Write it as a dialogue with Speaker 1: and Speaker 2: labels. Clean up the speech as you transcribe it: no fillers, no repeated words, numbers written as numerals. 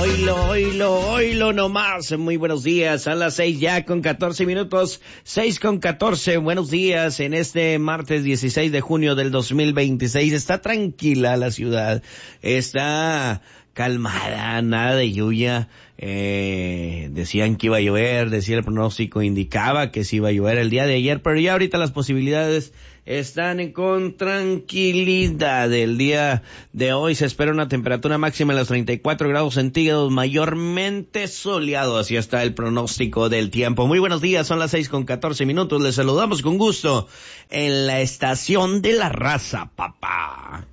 Speaker 1: Oílo nomás. Muy buenos días. A las 6 ya con 14 minutos. 6 con 14. Buenos días en este martes 16 de junio del 2026. Está tranquila la ciudad. Está calmada, nada de lluvia. Decían que iba a llover, decía el pronóstico, indicaba que sí iba a llover el día de ayer, pero ya ahorita las posibilidades están con tranquilidad. El día de hoy se espera una temperatura máxima en los 34 grados centígrados, mayormente soleado. Así está el pronóstico del tiempo. Muy buenos días, son las 6 con 14 minutos. Les saludamos con gusto en la estación de la raza, papá.